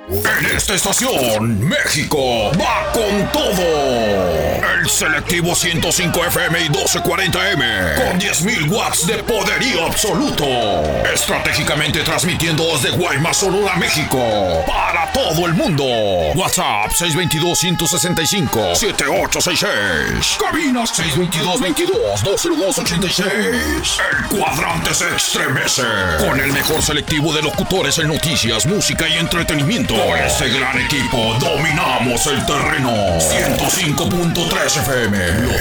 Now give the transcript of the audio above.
En esta estación, México va con todo. El selectivo 105 FM y 1240M con 10.000 watts de poderío absoluto. Estratégicamente transmitiendo desde Guaymas, Sonora, México, para todo el mundo. WhatsApp 622-165-7866. Cabina 622-22-20286. El cuadrante se estremece con el mejor selectivo de locutores en noticias, música y entretenimiento. Con este gran equipo dominamos el terreno. 105.3 FM, lo